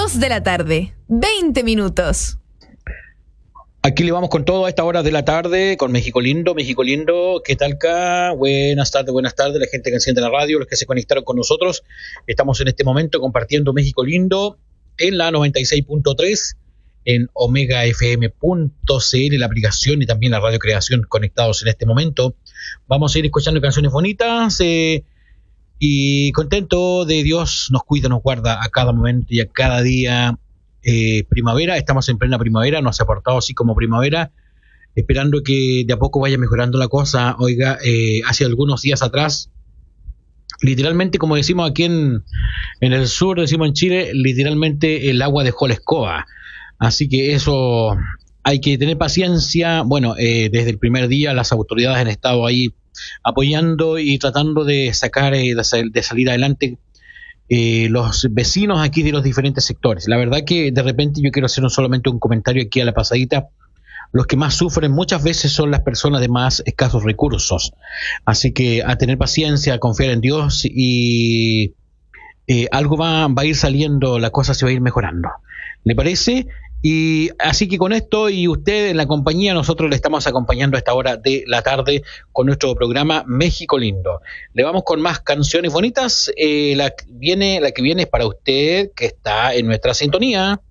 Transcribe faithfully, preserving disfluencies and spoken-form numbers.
dos de la tarde, veinte minutos. Aquí le vamos con todo a esta hora de la tarde con México Lindo. México Lindo, ¿qué tal acá? Buenas tardes, buenas tardes, la gente que enciende la radio, los que se conectaron con nosotros. Estamos en este momento compartiendo México Lindo en la noventa y seis punto tres, en omega f m punto c l, la aplicación y también la radio creación conectados en este momento. Vamos a ir escuchando canciones bonitas eh, y contento de Dios nos cuida, nos guarda a cada momento y a cada día. Eh, primavera, estamos en plena primavera, nos ha portado así como primavera, esperando que de a poco vaya mejorando la cosa. Oiga, eh, hace algunos días atrás, literalmente, como decimos aquí en, en el sur, decimos en Chile, literalmente el agua dejó la escoba. Así que eso hay que tener paciencia. Bueno, eh, desde el primer día las autoridades han estado ahí apoyando y tratando de sacar, eh, de, de salir adelante Eh, los vecinos aquí de los diferentes sectores. La verdad que de repente yo quiero hacer un, solamente un comentario aquí a la pasadita. Los que más sufren muchas veces son las personas de más escasos recursos. Así que a tener paciencia, a confiar en Dios y eh, algo va, va a ir saliendo, la cosa se va a ir mejorando. ¿Le parece? Y así que con esto y usted en la compañía, nosotros le estamos acompañando a esta hora de la tarde con nuestro programa México Lindo. Le vamos con más canciones bonitas. Eh, la, viene, la que viene es para usted que está en nuestra sintonía.